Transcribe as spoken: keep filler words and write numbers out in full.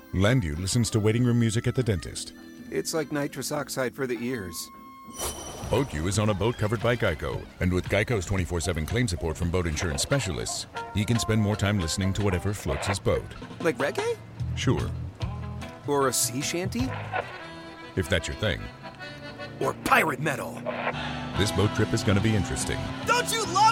Landu listens to waiting room music at the dentist. It's like nitrous oxide for the ears. BoatU is on a boat covered by Geico, and with Geico's twenty-four seven claim support from boat insurance specialists, he can spend more time listening to whatever floats his boat. Like reggae? Sure. Or a sea shanty? If that's your thing. Or pirate metal? This boat trip is going to be interesting. Don't you love